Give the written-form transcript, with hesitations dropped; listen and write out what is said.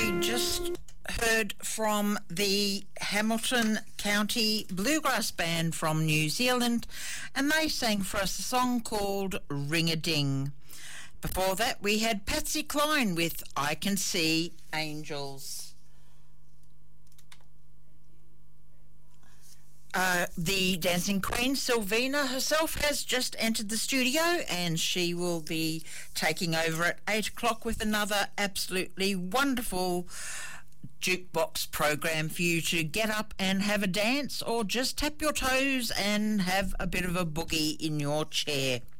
We just heard from the Hamilton County Bluegrass Band from New Zealand, and they sang for us a song called Ring-a-Ding. Before that, we had Patsy Cline with I Can See Angels. The Dancing Queen, Sylvina herself, has just entered the studio, and she will be taking over at 8 o'clock with another absolutely wonderful jukebox program for you to get up and have a dance, or just tap your toes and have a bit of a boogie in your chair.